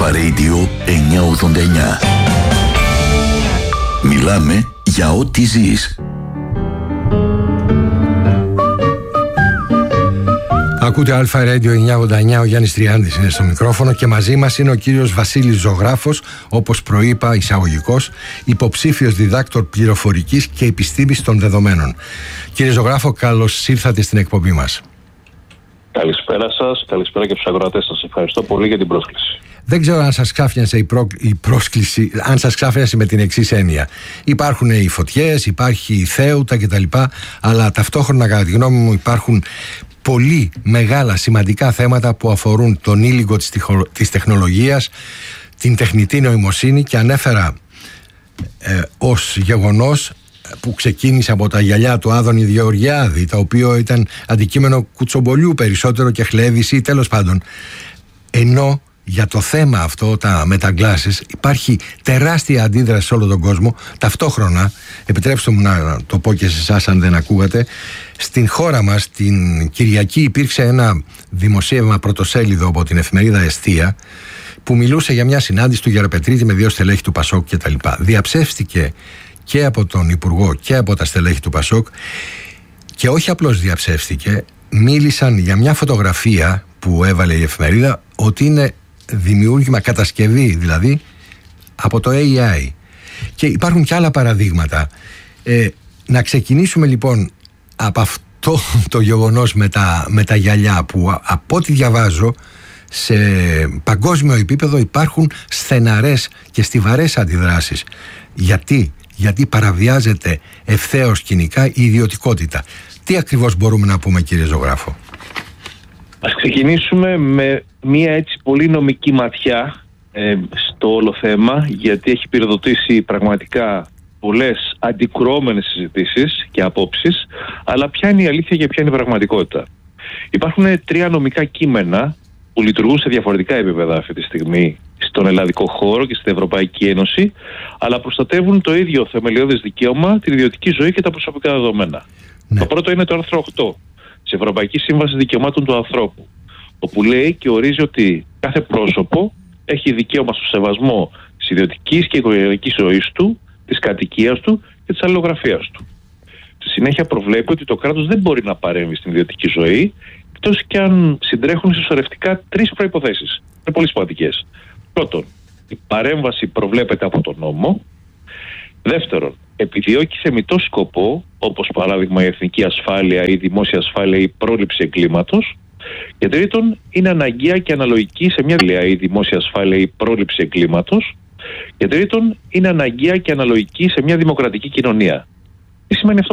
Αλφα Radio 989. Μιλάμε για ό,τι ζεις. Ακούτε Αλφα Radio 989, ο Γιάννης Τριάντης είναι στο μικρόφωνο και μαζί μας είναι ο κύριος Βασίλης Ζωγράφος, όπως προείπα εισαγωγικός, υποψήφιος διδάκτορ πληροφορικής και επιστήμης των δεδομένων. Κύριε Ζωγράφο, καλώς ήρθατε στην εκπομπή μας. Καλησπέρα σας, καλησπέρα και στους ακροατές σας. Ευχαριστώ πολύ για την πρόσκληση. Δεν ξέρω αν σας ξάφνιασε η πρόσκληση, αν σας ξάφνιασε με την εξής έννοια. Υπάρχουν οι φωτιές, υπάρχει η θέουτα κτλ. Αλλά ταυτόχρονα, κατά τη γνώμη μου, υπάρχουν πολύ μεγάλα σημαντικά θέματα που αφορούν τον ήλιγκο της τεχνολογίας, την τεχνητή νοημοσύνη, και ανέφερα ως γεγονός που ξεκίνησε από τα γυαλιά του Άδωνη Γεωργιάδη, το οποίο ήταν αντικείμενο κουτσομπολιού περισσότερο και χλέβηση ή τέλος πάντων. Ενώ για το θέμα αυτό, τα μεταγκλάσεις, υπάρχει τεράστια αντίδραση σε όλο τον κόσμο. Ταυτόχρονα, επιτρέψτε μου να το πω και σε εσάς αν δεν ακούγατε, στην χώρα μας την Κυριακή υπήρξε ένα δημοσίευμα πρωτοσέλιδο από την εφημερίδα Εστία που μιλούσε για μια συνάντηση του Γεραπετρίτη με 2 στελέχη του Πασόκ κτλ. Διαψεύστηκε και από τον Υπουργό και από τα στελέχη του Πασόκ, και όχι απλώς διαψεύστηκε, μίλησαν για μια φωτογραφία που έβαλε η εφημερίδα ότι είναι δημιούργημα, κατασκευή δηλαδή, από το AI. Και υπάρχουν και άλλα παραδείγματα. Να ξεκινήσουμε λοιπόν από αυτό το γεγονός με τα γυαλιά, που από ό,τι διαβάζω σε παγκόσμιο επίπεδο υπάρχουν στεναρές και στιβαρές αντιδράσεις. Γιατί παραβιάζεται ευθέως κοινικά η ιδιωτικότητα. Τι ακριβώς μπορούμε να πούμε, κύριε Ζωγράφο? Ας ξεκινήσουμε με μια έτσι πολύ νομική ματιά στο όλο θέμα, γιατί έχει πυροδοτήσει πραγματικά πολλές αντικρουόμενες συζητήσεις και απόψεις, αλλά ποια είναι η αλήθεια και ποια είναι η πραγματικότητα. Υπάρχουν 3 νομικά κείμενα που λειτουργούν σε διαφορετικά επίπεδα αυτή τη στιγμή στον ελλαδικό χώρο και στην Ευρωπαϊκή Ένωση, αλλά προστατεύουν το ίδιο θεμελιώδες δικαίωμα, την ιδιωτική ζωή και τα προσωπικά δεδομένα. Ναι. Το πρώτο είναι το άρθρο 8 της Ευρωπαϊκής Σύμβασης Δικαιωμάτων του Ανθρώπου, όπου λέει και ορίζει ότι κάθε πρόσωπο έχει δικαίωμα στο σεβασμό της ιδιωτικής και οικογενειακής ζωής του, της κατοικίας του και της αλληλογραφίας του. Στη συνέχεια προβλέπει ότι το κράτος δεν μπορεί να παρέμβει στην ιδιωτική ζωή, εκτός και αν συντρέχουν συσσωρευτικά 3 προϋποθέσεις. Είναι πολύ σημαντικές. Πρώτον, η παρέμβαση προβλέπεται από τον νόμο. Δεύτερον, επιδιώκει θεμιτό σκοπό, όπως παράδειγμα η εθνική ασφάλεια ή η δημόσια ασφάλεια ή η πρόληψη εγκλήματος. Και τρίτον, είναι αναγκαία και αναλογική σε μια ή η δημόσια ασφάλεια ή η πρόληψη εγκλήματος. Και τρίτον, είναι αναγκαία και αναλογική σε μια δημοκρατική κοινωνία. Τι σημαίνει αυτό?